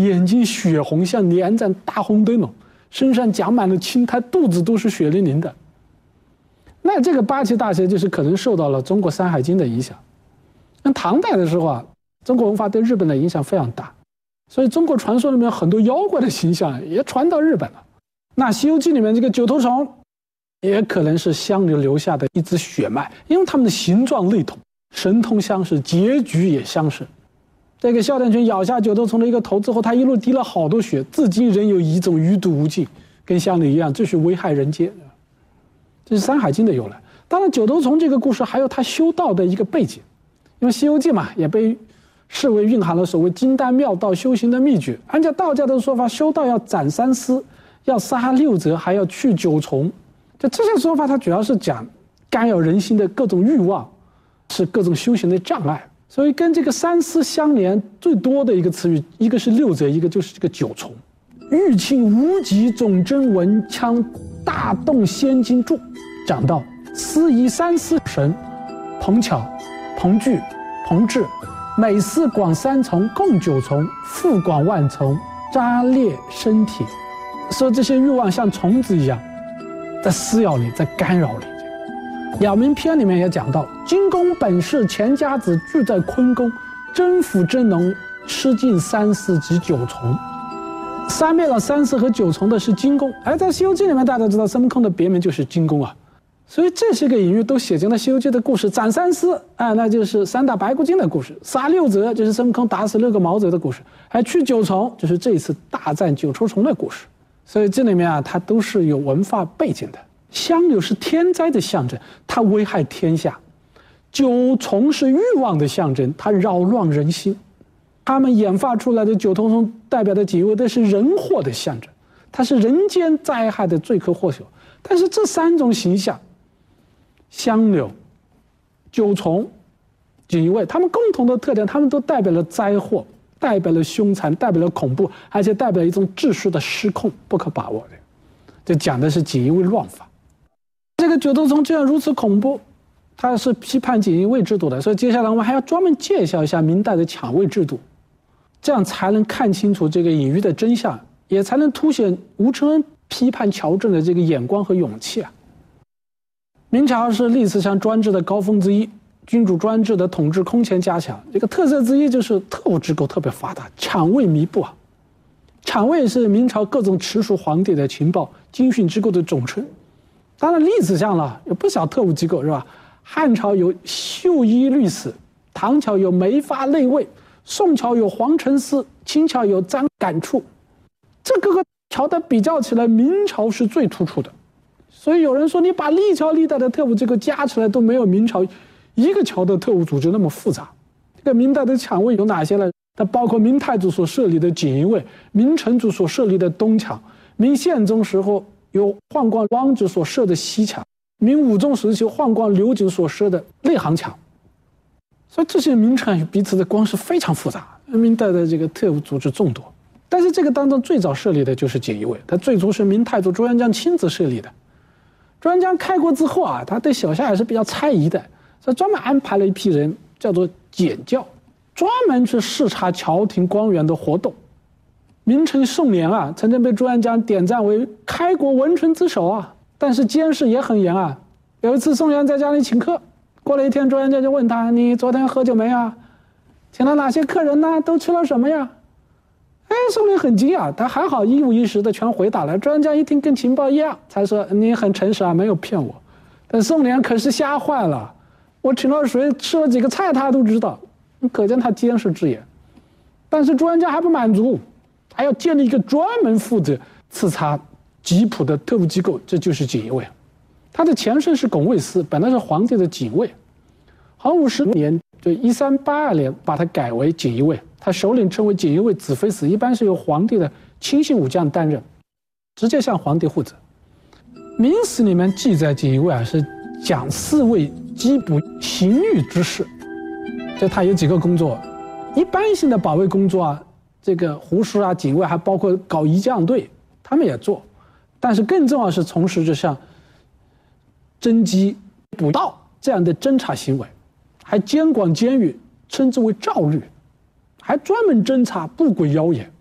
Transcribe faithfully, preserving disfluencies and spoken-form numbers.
眼睛血红，像连盏大红灯笼，身上长满了青苔，肚子都是血淋淋的。那这个八岐大蛇就是可能受到了中国《山海经》的影响。那唐代的时候啊，中国文化对日本的影响非常大，所以中国传说里面很多妖怪的形象也传到日本了。那《西游记》里面这个九头虫，也可能是香留留下的一支血脉，因为它们的形状类同，神通相似，结局也相似。这个哮天犬咬下九头虫的一个头之后，它一路滴了好多血，至今仍有一种余毒无尽，跟香菱一样，这是危害人间。这是《山海经》的由来。当然，九头虫这个故事还有它修道的一个背景，因为《西游记》嘛，也被视为蕴含了所谓金丹妙道修行的秘诀。按照道家的说法，修道要斩三尸，要杀六贼，还要去九虫。就这些说法，它主要是讲干扰人心的各种欲望，是各种修行的障碍。所以跟这个三尸相连最多的一个词语，一个是六贼，一个就是这个九虫。玉磬无极总真文枪，大动仙金柱。讲到司仪三司神，彭巧、彭巨、彭志，每司广三重，共九重，复广万重，扎裂身体。说这些欲望像虫子一样，在撕咬你，在干扰你。《鸟鸣篇》里面也讲到，金公本是钱家子，聚在坤宫，征服真龙，吃尽三司及九重。杀灭了三司和九重的是金公，而在《西游记》里面，大家知道孙悟空的别名就是金公啊，所以这些个隐喻都写进了《西游记》的故事。斩三司啊，那就是三打白骨精的故事；杀六贼就是孙悟空打死六个毛贼的故事；还去九重就是这一次大战九头虫的故事。所以这里面啊，它都是有文化背景的。香柳是天灾的象征，它危害天下；九虫是欲望的象征，它扰乱人心。他们演化出来的九头虫代表的锦衣卫，这是人祸的象征，它是人间灾害的罪魁祸首。但是这三种形象，香柳、九虫、锦衣卫，他们共同的特点，他们都代表了灾祸，代表了凶残，代表了恐怖，而且代表一种秩序的失控，不可把握的。这讲的是锦衣卫乱法。这个九头虫既然如此恐怖，它是批判锦衣卫制度的，所以接下来我们还要专门介绍一下明代的抢卫制度，这样才能看清楚这个隐喻的真相，也才能凸显吴承恩批判朝政的这个眼光和勇气啊。明朝是历史上专制的高峰之一，君主专制的统治空前加强，这个特色之一就是特务机构特别发达，抢卫弥布啊。抢卫是明朝各种直属皇帝的情报军训机构的总称。当然历史上了有不少特务机构，是吧？汉朝有绣衣律使，唐朝有梅发内卫，宋朝有皇城司，清朝有张感处。这各个朝代比较起来，明朝是最突出的。所以有人说，你把历朝历代的特务机构加起来都没有明朝一个朝的特务组织那么复杂。这个明代的抢卫有哪些呢？它包括明太祖所设立的锦衣卫，明成祖所设立的东厂，明宪宗时候由宦官汪直所设的西厂，明武宗时期宦官刘瑾所设的内行厂。所以这些名称与彼此的关系非常复杂，明代的这个特务组织众多。但是这个当中最早设立的就是锦衣卫，它最初是明太祖朱元璋亲自设立的。朱元璋开国之后啊，他对手下还是比较猜疑的，所以专门安排了一批人叫做检校，专门去视察朝廷官员的活动。名臣宋濂啊，曾经被朱元璋点赞为开国文臣之首啊，但是监视也很严啊。有一次宋濂在家里请客，过了一天，朱元璋就问他：“你昨天喝酒没啊？请了哪些客人呢？都吃了什么呀？”哎，宋濂很惊讶，他还好一五一十的全回答了。朱元璋一听跟情报一样，才说：“你很诚实啊，没有骗我。”但宋濂可是吓坏了，我请了谁，吃了几个菜，他都知道，可见他监视之严。但是朱元璋还不满足，还要建立一个专门负责刺查吉普的特务机构，这就是锦衣卫。他的前身是拱卫司，本来是皇帝的警卫。洪武十年，就一三八二年，把它改为锦衣卫。他首领称为锦衣卫子妃司，一般是由皇帝的亲信武将担任，直接向皇帝负责。明史里面记载锦衣卫啊，是讲侍卫缉捕刑狱之事，就他有几个工作，一般性的保卫工作啊，这个胡师啊、警卫，还包括搞仪仗队，他们也做，但是更重要是从事着像侦缉、捕盗这样的侦查行为，还监管监狱，称之为诏律，还专门侦查不轨谣言。